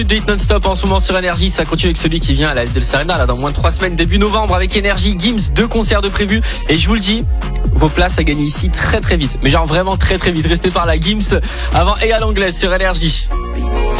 De hit non-stop en ce moment sur Énergie, ça continue avec celui qui vient à la LDLC Arena là dans moins de 3 semaines, début novembre avec Énergie, Gims, 2 concerts de prévus et je vous le dis, vos places à gagner ici très très vite, mais genre vraiment très très vite. Restez par là, Gims avant et à l'anglaise sur Énergie.